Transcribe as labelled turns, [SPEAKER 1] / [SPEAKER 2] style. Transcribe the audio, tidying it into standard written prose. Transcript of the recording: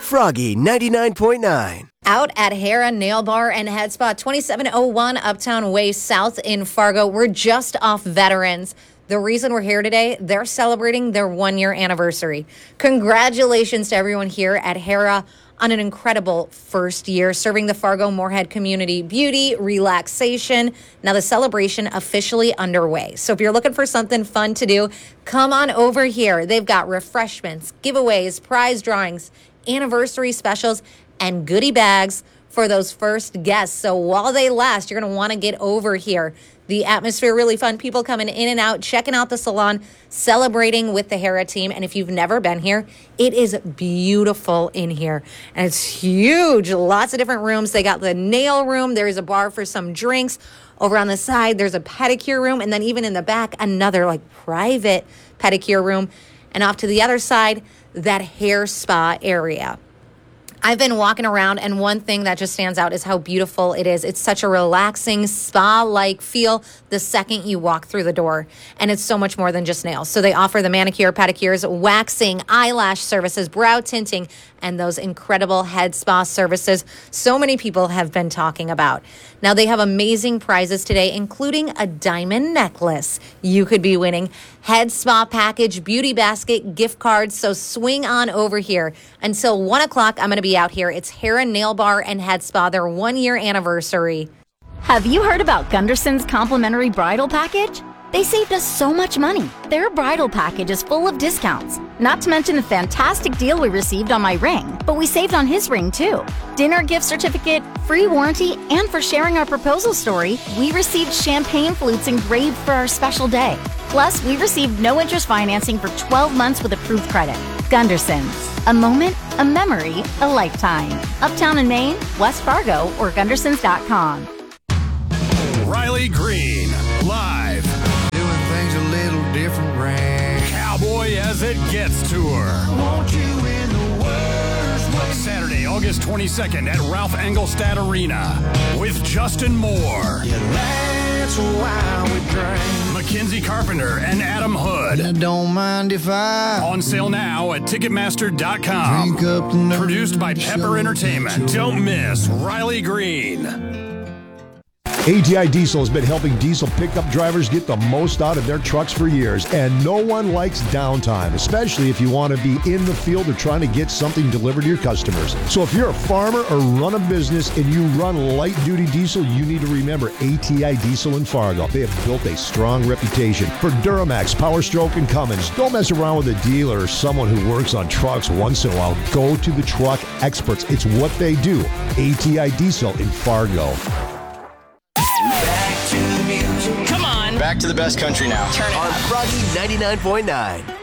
[SPEAKER 1] Froggy 99.9.
[SPEAKER 2] Out at Hera Nail Bar and Head Spa, 2701 Uptown Way South in Fargo. We're just off Veterans. The reason we're here today, they're celebrating their 1-year anniversary. Congratulations to everyone here at Hera on an incredible first year, serving the Fargo-Moorhead community beauty, relaxation. Now the celebration officially underway. So if you're looking for something fun to do, come on over here. They've got refreshments, giveaways, prize drawings, anniversary specials, and goodie bags for those first guests. So while they last, you're going to want to get over here. The atmosphere really fun. People coming in and out, checking out the salon, celebrating with the Hera team. And if you've never been here, it is beautiful in here. And it's huge. Lots of different rooms. They got the nail room. There's a bar for some drinks. Over on the side, there's a pedicure room. And then even in the back, another like private pedicure room. And off to the other side, that hair spa area. I've been walking around, and one thing that just stands out is how beautiful it is. It's such a relaxing, spa-like feel the second you walk through the door. And it's so much more than just nails. So they offer the manicure, pedicures, waxing, eyelash services, brow tinting, and those incredible head spa services so many people have been talking about. Now, they have amazing prizes today, including a diamond necklace you could be winning, head spa package, beauty basket, gift cards. So swing on over here. Until 1 o'clock, I'm going to be out here. It's Hera Nail Bar and Head Spa, their 1-year anniversary.
[SPEAKER 3] Have you heard about Gunderson's complimentary bridal package? They saved us so much money. Their bridal package is full of discounts. Not to mention the fantastic deal we received on my ring, but we saved on his ring too. Dinner gift certificate, free warranty, and for sharing our proposal story, we received champagne flutes engraved for our special day. Plus, we received no interest financing for 12 months with approved credit. Gunderson's. A moment, a memory, a lifetime. Uptown in Maine, West Fargo, or Gundersons.com.
[SPEAKER 4] Riley Green, live.
[SPEAKER 5] Doing things a little different, Ray.
[SPEAKER 4] Cowboy as it gets tour.
[SPEAKER 5] Want you in the worst way.
[SPEAKER 4] Saturday, August 22nd at Ralph Engelstad Arena with Justin Moore.
[SPEAKER 5] Yeah, that's why we drink.
[SPEAKER 4] Mackenzie Carpenter and Adam Hood.
[SPEAKER 5] I don't mind if I
[SPEAKER 4] On sale now at Ticketmaster.com.
[SPEAKER 5] drink up the nerve.
[SPEAKER 4] Produced by Pepper Entertainment. Don't miss Riley Green.
[SPEAKER 6] ATI Diesel has been helping diesel pickup drivers get the most out of their trucks for years, and no one likes downtime, especially if you want to be in the field or trying to get something delivered to your customers. So if you're a farmer or run a business and you run light-duty diesel, you need to remember ATI Diesel in Fargo. They have built a strong reputation for Duramax, Power Stroke, and Cummins. Don't mess around with a dealer or someone who works on trucks once in a while. Go to the truck experts. It's what they do. ATI Diesel in Fargo.
[SPEAKER 7] Come on.
[SPEAKER 8] Back to the best country now.
[SPEAKER 7] Turn it
[SPEAKER 1] On
[SPEAKER 7] up.
[SPEAKER 1] Froggy 99.9.